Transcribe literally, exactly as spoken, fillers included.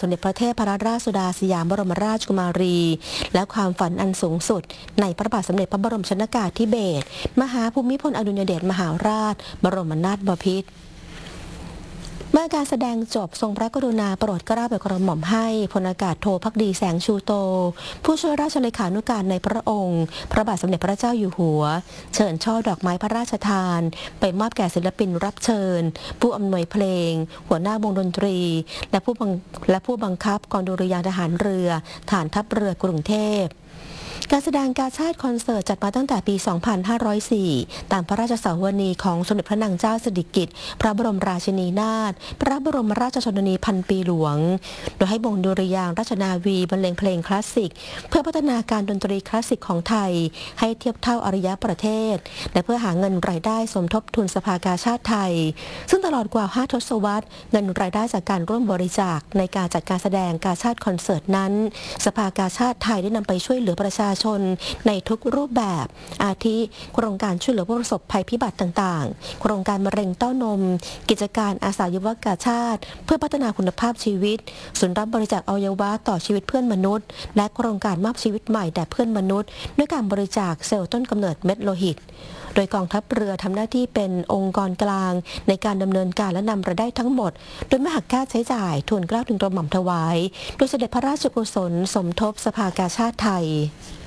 สมเด็จพระเทพรัตนราชสุดาสยามบรมราชกุมารีและความฝันอันสูงสุดในพระบาทสมเด็จพระบรมชนกาธิเบศรมหาภูมิพลอดุลยเดชมหาราชบรมนาถบพิตรเมื่อการแสดงจบทรงพระกรุณาโปรดเกล้าโปรดกระหม่อมให้พลอากาศโทภักดีแสงชูโตผู้ช่วยราชเลขานุการในพระองค์พระบาทสมเด็จพระเจ้าอยู่หัวเชิญช่อดอกไม้พระราชทานไปมอบแก่ศิลปินรับเชิญผู้อำนวยเพลงหัวหน้าวงดนตรีและผู้บังและผู้บังคับกองดุริยางค์ทหารเรือฐานทัพเรือกรุงเทพการแสดงกาชาดคอนเสิร์ตจัดมาตั้งแต่ปี สองพันห้าร้อยสี่ ตามพระราชสาวนีของสมเด็จพระนางเจ้าสิริกิติ์พระบรมราชินีนาถพระบรมราชชนนีพันปีหลวงโดยให้วงดุริยางค์ราชนาวีบรรเลงเพลงคลาสสิกเพื่อพัฒนาการดนตรีคลาสสิกของไทยให้เทียบเท่าอารยประเทศและเพื่อหาเงินรายได้สมทบทุนสภากาชาดไทยซึ่งตลอดกว่าห้าทศวรรษเงินรายได้จากการร่วมบริจาคในการจัดการแสดงกาชาดคอนเสิร์ตนั้นสภากาชาดไทยได้นำไปช่วยเหลือประชาชนในทุกรูปแบบอาทิโครงการช่วยเหลือผู้ประสบภัยพิบัติต่างๆโครงการมะเร็งเต้านมกิจการอาสายุวกาชาดเพื่อพัฒนาคุณภาพชีวิตศูนย์รับบริจาคอวัยวะต่อชีวิตเพื่อนมนุษย์และโครงการมอบชีวิตใหม่แด่เพื่อนมนุษย์ด้วยการบริจาคเซลล์ต้นกำเนิดเม็ดโลหิตโดยกองทัพเรือทำหน้าที่เป็นองค์กรกลางในการดำเนินการและนำรายได้ทั้งหมดโดยไม่หักค่าใช้จ่ายทูลเกล้าถึงกระหม่อมถวายโดยเสด็จพระราชกุศลสมทบสภากาชาดไทย